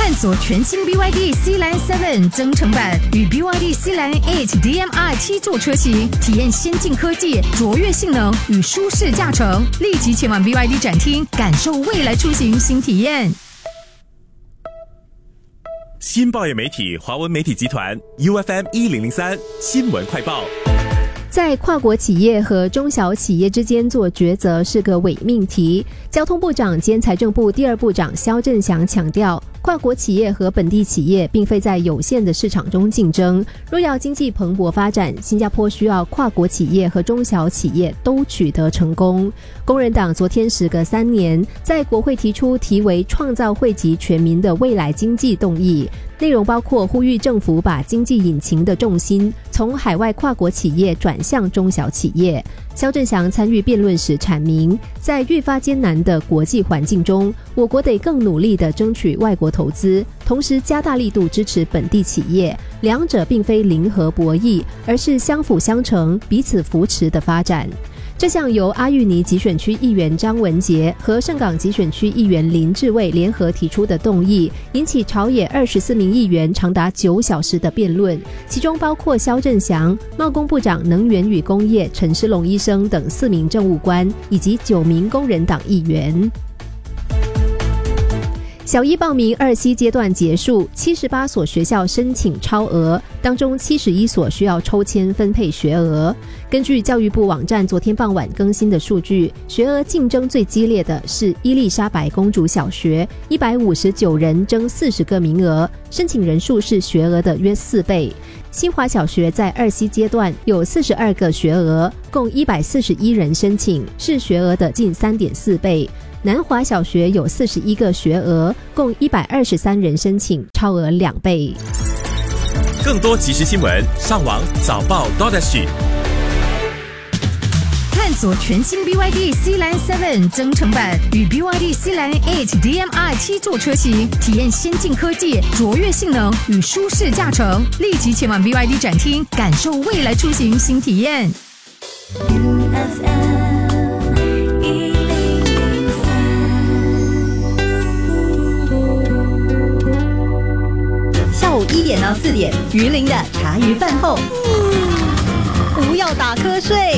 探索全新 BYD Sealand 7增程版与 BYD Sealand 8 DM-i 7座车型，体验先进科技、卓越性能与舒适驾乘。立即前往 BYD 展厅，感受未来出行新体验。 新报业媒体华文媒体集团 UFM 1003新闻快报。 在跨国企业和中小企业之间做抉择是个伪命题。交通部长兼财政部第二部长萧正祥强调，跨国企业和本地企业并非在有限的市场中竞争，若要经济蓬勃发展，新加坡需要跨国企业和中小企业都取得成功。工人党昨天时隔3年，在国会提出题为创造惠及全民的未来经济动议，内容包括呼吁政府把经济引擎的重心从海外跨国企业转向中小企业。萧正祥参与辩论时阐明，在愈发艰难的国际环境中，我国得更努力地争取外国投资，同时加大力度支持本地企业，两者并非零和博弈，而是相辅相成、彼此扶持的发展。这项由阿育尼集选区议员张文杰和盛港集选区议员林志伟联合提出的动议，引起朝野24名议员长达9小时的辩论，其中包括萧正祥、贸工部长能源与工业陈诗龙医生等4名政务官，以及9名工人党议员。小一报名2C 阶段结束，78所学校申请超额，当中71所需要抽签分配学额。根据教育部网站昨天傍晚更新的数据，学额竞争最激烈的是伊丽莎白公主小学，159人争40个名额，申请人数是学额的约4倍。新华小学在2C 阶段有42个学额，共141人申请，是学额的近 3.4 倍。南华小学有41个学额，共123人申请，超额2倍。 更多即时新闻，上网早报 .SG。 探索全新 BYD Sealand 7增程版与 BYD Sealand 8 DM-i 7座车型，体验先进科技、卓越性能与舒适驾乘。立即前往 BYD 展厅，感受未来出行新体验。 下午1点到4点，鱼鳞的茶余饭后，不要打瞌睡。